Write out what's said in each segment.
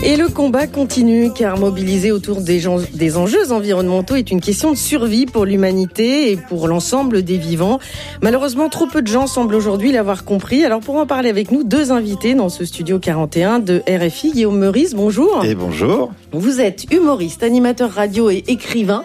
Et le combat continue, car mobiliser autour des enjeux environnementaux est une question de survie pour l'humanité et pour l'ensemble des vivants. Malheureusement, trop peu de gens semblent aujourd'hui l'avoir compris. Alors pour en parler avec nous, deux invités dans ce studio 41 de RFI. Guillaume Meurice, bonjour. Et bonjour. Vous êtes humoriste, animateur radio et écrivain.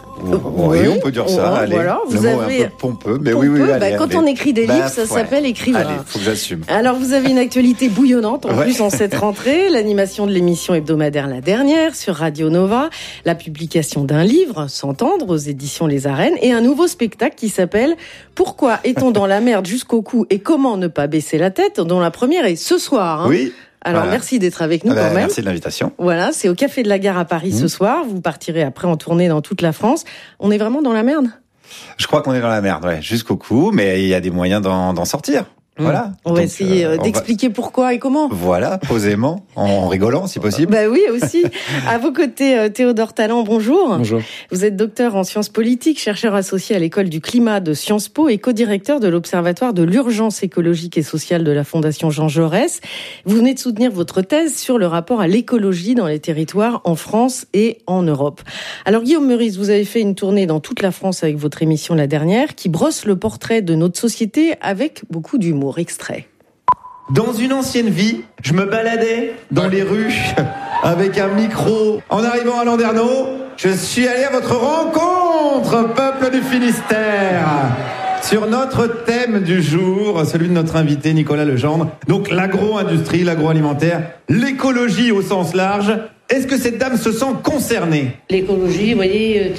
Oui, on peut dire ça. Allez, voilà, le mot est un peu pompeux, mais oui. Allez, quand on écrit des livres, ça s'appelle écrivain. Allez, faut que j'assume. Alors, vous avez une actualité bouillonnante en plus en cette rentrée. L'animation de l'émission hebdomadaire La Dernière sur Radio Nova, la publication d'un livre, S'entendre, aux éditions Les Arènes, et un nouveau spectacle qui s'appelle Pourquoi est-on dans la merde jusqu'au cou et comment ne pas baisser la tête, dont la première est ce soir. Hein. Oui. Alors, merci d'être avec nous quand même. Merci de l'invitation. Voilà, c'est au Café de la Gare à Paris ce soir. Vous partirez après en tournée dans toute la France. On est vraiment dans la merde ? Je crois qu'on est dans la merde, jusqu'au cou, mais il y a des moyens d'en sortir. Voilà. On va essayer d'expliquer pourquoi et comment. Voilà, posément, en rigolant si possible. Bah oui, aussi. À vos côtés, Théodore Tallant, bonjour. Bonjour. Vous êtes docteur en sciences politiques, chercheur associé à l'école du climat de Sciences Po et co-directeur de l'Observatoire de l'urgence écologique et sociale de la Fondation Jean Jaurès. Vous venez de soutenir votre thèse sur le rapport à l'écologie dans les territoires en France et en Europe. Alors Guillaume Meurice, vous avez fait une tournée dans toute la France avec votre émission La Dernière, qui brosse le portrait de notre société avec beaucoup d'humour. Extrait. Dans une ancienne vie, je me baladais dans les rues avec un micro. En arrivant à Landerneau, je suis allé à votre rencontre, peuple du Finistère, sur notre thème du jour, celui de notre invité Nicolas Legendre. Donc l'agro-industrie, l'agroalimentaire, l'écologie au sens large. Est-ce que cette dame se sent concernée ? L'écologie, vous voyez,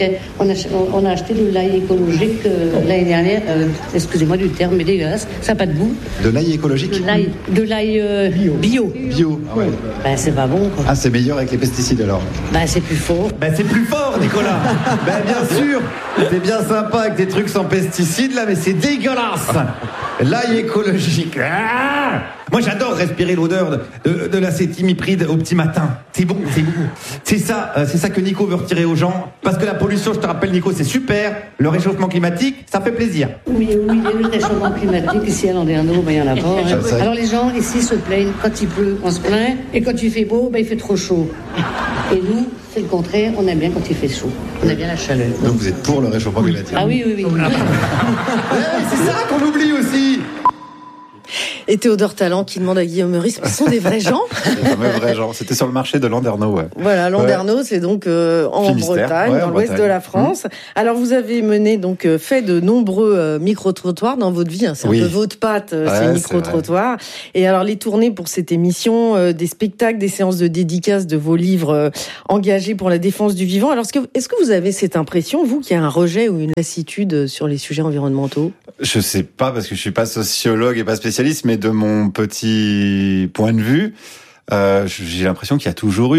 on a acheté de l'ail écologique l'année dernière. Excusez-moi du terme, mais dégueulasse. Ça n'a pas de goût. De l'ail écologique ? De l'ail bio. Bio, ah ouais. Ben, c'est pas bon, quoi. Ah, c'est meilleur avec les pesticides alors ? Ben, c'est plus fort. Ben, c'est plus fort, Nicolas. Ben, bien sûr. C'est bien sympa avec des trucs sans pesticides, là, mais c'est dégueulasse. L'ail écologique. Ah, moi, j'adore respirer l'odeur de l'acétamipride au petit matin. C'est bon, c'est bon. C'est ça que Nico veut retirer aux gens. Parce que la pollution, je te rappelle, Nico, c'est super. Le réchauffement climatique, ça fait plaisir. Oui, le réchauffement climatique, ici à Landerneau, ben, il y en a pas. Hein. Alors, les gens, ici, se plaignent. Quand il pleut, on se plaint. Et quand il fait beau, ben, il fait trop chaud. Et nous, c'est le contraire. On aime bien quand il fait chaud. On aime bien la chaleur. Donc, vous êtes pour le réchauffement climatique ? Ah oui. C'est ça qu'on oublie aussi. Et Théodore Tallant qui demande à Guillaume Meurice, ce sont des vrais gens ? Des fameux vrais gens. C'était sur le marché de Landerneau, Voilà, Landerneau, c'est donc en Bretagne, dans l'ouest de la France. Alors vous avez fait de nombreux micro-trottoirs dans votre vie. Hein. C'est un peu votre patte, ces micro-trottoirs. Et alors les tournées pour cette émission, des spectacles, des séances de dédicaces de vos livres engagés pour la défense du vivant. Alors est-ce que vous avez cette impression, vous, qu'il y a un rejet ou une lassitude sur les sujets environnementaux ? Je sais pas, parce que je suis pas sociologue et pas spécialiste, mais de mon petit point de vue, j'ai l'impression qu'il y a toujours eu